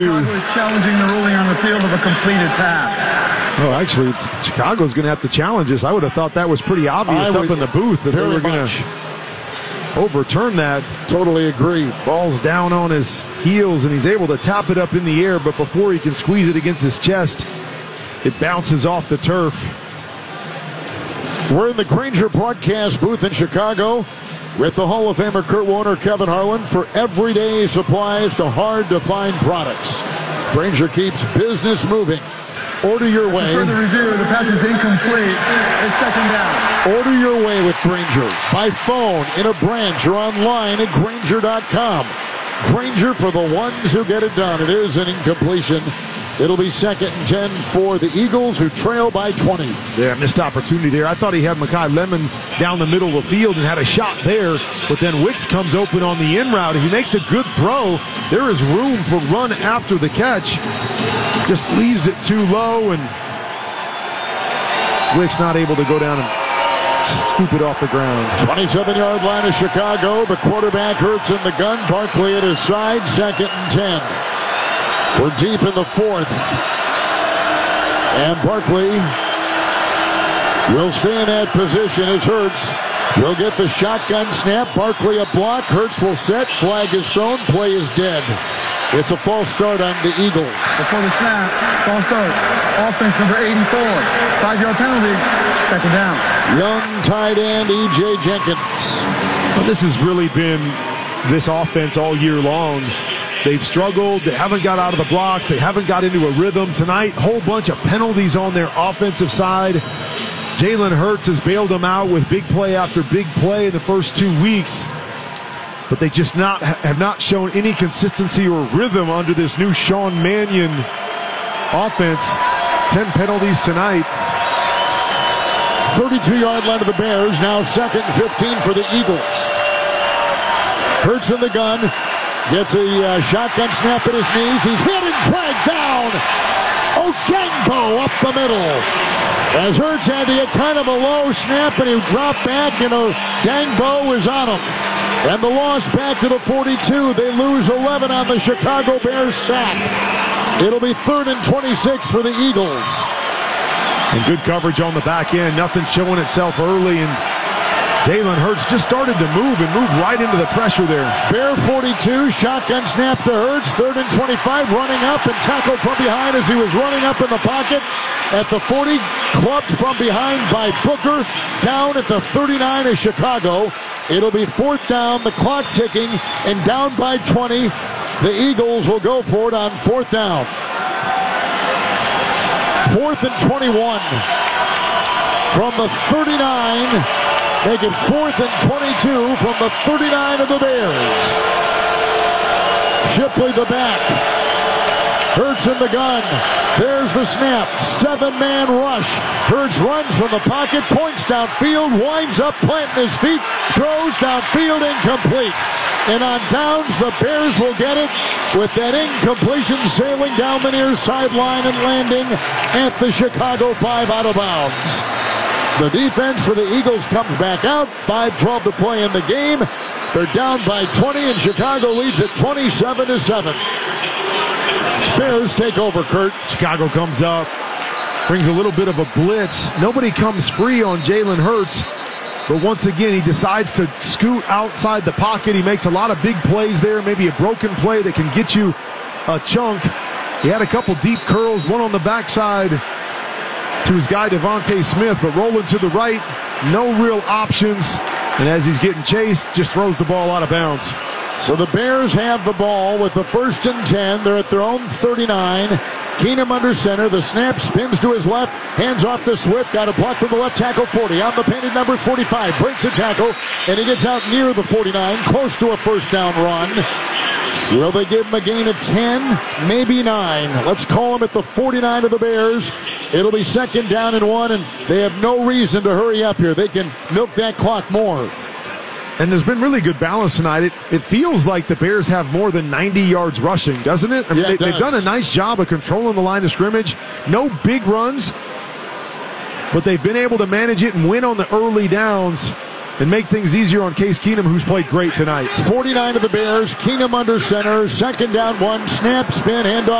Chicago is challenging the ruling on the field of a completed pass. Oh, actually, Chicago's going to have to challenge this. I would have thought that was pretty obvious up in the booth that they were going to overturn that. Totally agree. Ball's down on his heels, and he's able to tap it up in the air, but before he can squeeze it against his chest, it bounces off the turf. We're in the Grainger broadcast booth in Chicago with the Hall of Famer Kurt Warner, Kevin Harlan, for everyday supplies to hard-to-find products. Grainger keeps business moving. Order your way. For the review, the pass is incomplete. It's second down. Order your way with Grainger. By phone, in a branch, or online at Grainger.com. Grainger for the ones who get it done. It is an incompletion. It'll be 2nd and 10 for the Eagles, who trail by 20. Yeah, missed opportunity there. I thought he had Makai Lemon down the middle of the field and had a shot there, but then Wicks comes open on the in route. He makes a good throw. There is room for run after the catch. Just leaves it too low, and Wicks not able to go down and scoop it off the ground. 27-yard line of Chicago. The quarterback Hurts in the gun. Barkley at his side. 2nd and 10. We're deep in the 4th. And Barkley will stay in that position as Hurts will get the shotgun snap. Barkley a block. Hurts will set. Flag is thrown. Play is dead. It's a false start on the Eagles. Before the snap, false start. Offense number 84. 5-yard penalty. 2nd down. Young tight end E.J. Jenkins. Well, this has really been this offense all year long. They've struggled. They haven't got out of the blocks. They haven't got into a rhythm. Tonight, whole bunch of penalties on their offensive side. Jalen Hurts has bailed them out with big play after big play in the first 2 weeks. But they just have not shown any consistency or rhythm under this new Sean Mannion offense. 10 penalties tonight. 32-yard line of the Bears. Now 2nd and 15 for the Eagles. Hurts in the gun. Gets a shotgun snap at his knees. He's hit and dragged down. Ogangbo up the middle. As Hurts had to get kind of a low snap, and he dropped back, and Ogangbo is on him. And the loss back to the 42. They lose 11 on the Chicago Bears sack. It'll be 3rd and 26 for the Eagles. And good coverage on the back end. Nothing showing itself early, and Jalen Hurts just started to move right into the pressure there. Bear 42, shotgun snap to Hurts, 3rd and 25, running up and tackled from behind as he was running up in the pocket at the 40, clubbed from behind by Booker, down at the 39 of Chicago. It'll be 4th down, the clock ticking, and down by 20. The Eagles will go for it on 4th down. 4th and 21 from the 39. Make it 4th and 22 from the 39 of the Bears. Shipley the back. Hurts in the gun. There's the snap. 7-man rush. Hurts runs from the pocket, points downfield, winds up, planting his feet, throws downfield, incomplete. And on downs, the Bears will get it with that incompletion sailing down the near sideline and landing at the Chicago 5 out of bounds. The defense for the Eagles comes back out. 5:12 to play in the game. They're down by 20, and Chicago leads at 27-7. Bears take over, Kurt. Chicago comes up, brings a little bit of a blitz. Nobody comes free on Jalen Hurts. But once again, he decides to scoot outside the pocket. He makes a lot of big plays there, maybe a broken play that can get you a chunk. He had a couple deep curls, one on the backside to his guy Devontae Smith, but rolling to the right, no real options. And as he's getting chased, just throws the ball out of bounds. So the Bears have the ball with the 1st and 10. They're at their own 39. Keenum under center. The snap spins to his left. Hands off to Swift. Got a block from the left tackle, 40. On the painted number 45. Breaks a tackle, and he gets out near the 49. Close to a 1st down run. Will they give him a gain of 10? Maybe 9. Let's call him at the 49 of the Bears. It'll be 2nd down and 1, and they have no reason to hurry up here. They can milk that clock more. And there's been really good balance tonight. It feels like the Bears have more than 90 yards rushing, doesn't it? I mean, they've done a nice job of controlling the line of scrimmage. No big runs, but they've been able to manage it and win on the early downs. and make things easier on Case Keenum, who's played great tonight. 49 to the Bears. Keenum under center. Second down, 1. Snap, spin, handoff.